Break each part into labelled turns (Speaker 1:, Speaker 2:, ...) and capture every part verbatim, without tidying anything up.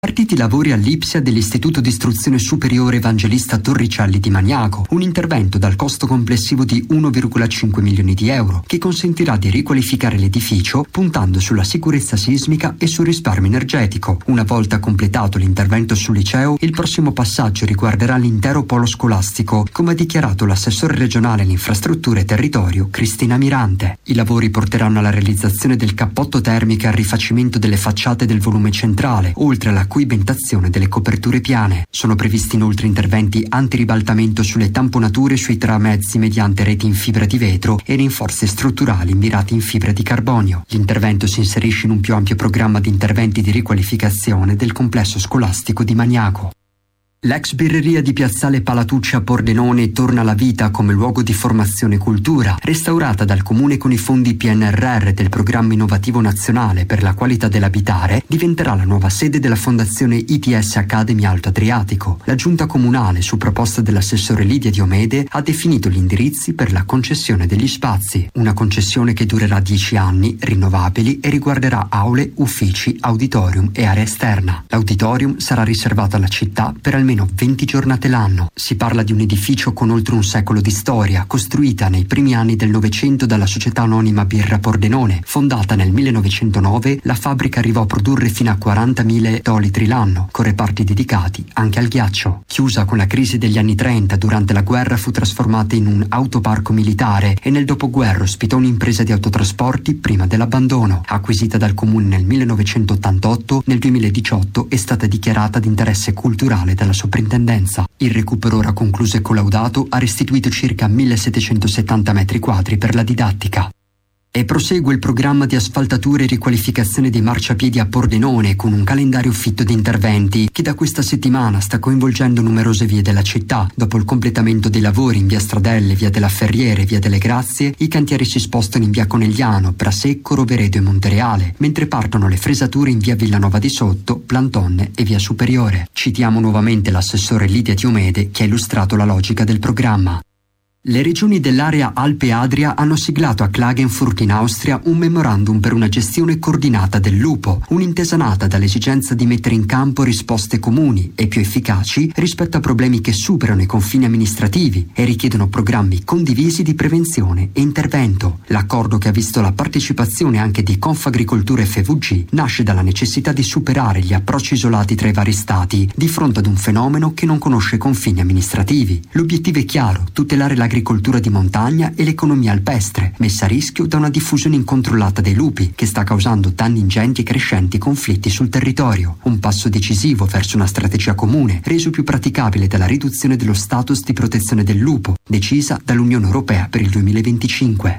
Speaker 1: Partiti i lavori all'Ipsia dell'Istituto di Istruzione Superiore Evangelista Torricelli di Magnaco, un intervento dal costo complessivo di uno virgola cinque milioni di euro che consentirà di riqualificare l'edificio puntando sulla sicurezza sismica e sul risparmio energetico. Una volta completato l'intervento sul liceo, il prossimo passaggio riguarderà l'intero polo scolastico, come ha dichiarato l'assessore regionale alle infrastrutture e territorio Cristina Mirante. I lavori porteranno alla realizzazione del cappotto termico e al rifacimento delle facciate del volume centrale, oltre alla coibentazione delle coperture piane. Sono previsti inoltre interventi antiribaltamento sulle tamponature sui tramezzi mediante reti in fibra di vetro e rinforzi strutturali mirati in fibra di carbonio. L'intervento si inserisce in un più ampio programma di interventi di riqualificazione del complesso scolastico di Magnaco. L'ex birreria di Piazzale Palatucci a Pordenone torna alla vita come luogo di formazione e cultura. Restaurata dal Comune con i fondi P N R R del Programma Innovativo Nazionale per la Qualità dell'Abitare, diventerà la nuova sede della Fondazione I T S Academy Alto Adriatico. La Giunta Comunale, su proposta dell'assessore Lidia Diomede, ha definito gli indirizzi per la concessione degli spazi. Una concessione che durerà dieci anni, rinnovabili, e riguarderà aule, uffici, auditorium e area esterna. L'auditorium sarà riservato alla città per almeno venti giornate l'anno. Si parla di un edificio con oltre un secolo di storia, costruita nei primi anni del Novecento dalla società anonima Birra Pordenone. Fondata nel millenovecentonove, la fabbrica arrivò a produrre fino a quarantamila ettolitri l'anno, con reparti dedicati anche al ghiaccio. Chiusa con la crisi degli anni trenta, durante la guerra fu trasformata in un autoparco militare e nel dopoguerra ospitò un'impresa di autotrasporti prima dell'abbandono. Acquisita dal comune nel millenovecentottantotto, nel duemiladiciotto è stata dichiarata di interesse culturale dalla soprintendenza. Il recupero, ora concluso e collaudato, ha restituito circa millesettecentosettanta metri quadri per la didattica. E prosegue il programma di asfaltatura e riqualificazione dei marciapiedi a Pordenone con un calendario fitto di interventi che da questa settimana sta coinvolgendo numerose vie della città. Dopo il completamento dei lavori in via Stradelle, via della Ferriere e via delle Grazie, i cantieri si spostano in via Conegliano, Prasecco, Roveredo e Montereale, mentre partono le fresature in via Villanova di Sotto, Plantonne e via Superiore. Citiamo nuovamente l'assessore Lidia Diomede che ha illustrato la logica del programma. Le regioni dell'area Alpe-Adria hanno siglato a Klagenfurt in Austria un memorandum per una gestione coordinata del lupo, un'intesa nata dall'esigenza di mettere in campo risposte comuni e più efficaci rispetto a problemi che superano i confini amministrativi e richiedono programmi condivisi di prevenzione e intervento. L'accordo, che ha visto la partecipazione anche di Confagricoltura e F V G, nasce dalla necessità di superare gli approcci isolati tra i vari stati di fronte ad un fenomeno che non conosce confini amministrativi. L'obiettivo è chiaro: tutelare la l'agricoltura di montagna e l'economia alpestre, messa a rischio da una diffusione incontrollata dei lupi che sta causando danni ingenti e crescenti conflitti sul territorio. Un passo decisivo verso una strategia comune, reso più praticabile dalla riduzione dello status di protezione del lupo, decisa dall'Unione Europea per il duemilaventicinque.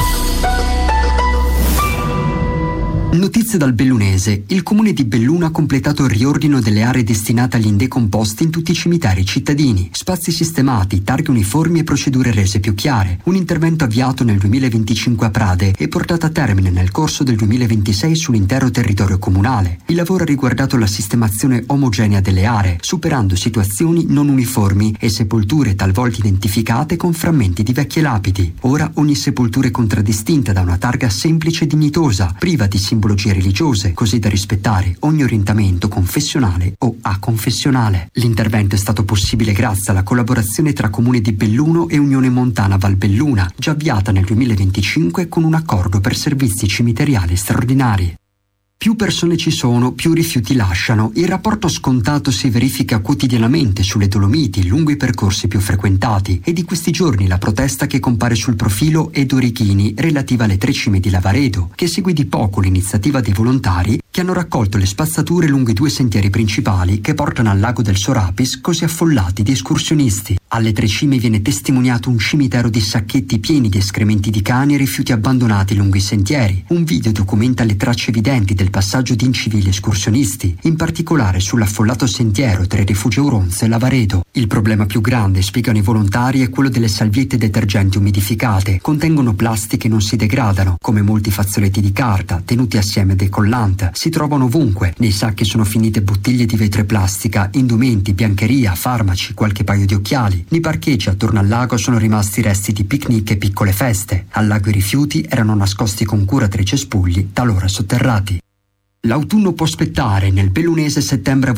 Speaker 1: Notizie dal Bellunese. Il comune di Belluno ha completato il riordino delle aree destinate agli indecomposti in tutti i cimiteri cittadini. Spazi sistemati, targhe uniformi e procedure rese più chiare. Un intervento avviato nel duemilaventicinque a Prade e portato a termine nel corso del duemilaventisei sull'intero territorio comunale. Il lavoro ha riguardato la sistemazione omogenea delle aree, superando situazioni non uniformi e sepolture talvolta identificate con frammenti di vecchie lapidi. Ora ogni sepoltura è contraddistinta da una targa semplice e dignitosa, priva di simbologie religiose, così da rispettare ogni orientamento confessionale o aconfessionale. L'intervento è stato possibile grazie alla collaborazione tra Comune di Belluno e Unione Montana Valbelluna, già avviata nel duemilaventicinque con un accordo per servizi cimiteriali straordinari. Più persone ci sono, più rifiuti lasciano. Il rapporto scontato si verifica quotidianamente sulle Dolomiti, lungo i percorsi più frequentati, e di questi giorni la protesta che compare sul profilo Edorichini relativa alle tre cime di Lavaredo, che segue di poco l'iniziativa dei volontari che hanno raccolto le spazzature lungo i due sentieri principali che portano al lago del Sorapis, così affollati di escursionisti. Alle tre cime viene testimoniato un cimitero di sacchetti pieni di escrementi di cani e rifiuti abbandonati lungo i sentieri. Un video documenta le tracce evidenti del passaggio di incivili escursionisti, in particolare sull'affollato sentiero tra il rifugio Auronzo e Lavaredo. Il problema più grande, spiegano i volontari, è quello delle salviette detergenti umidificate. Contengono plastiche e non si degradano, come molti fazzoletti di carta, tenuti assieme dei collant. Si trovano ovunque. Nei sacchi sono finite bottiglie di vetro e plastica, indumenti, biancheria, farmaci, qualche paio di occhiali. Nei parcheggi attorno al lago sono rimasti resti di picnic e piccole feste. Al lago i rifiuti erano nascosti con cura tra i cespugli, talora sotterrati. L'autunno può aspettare, nel bellunese settembre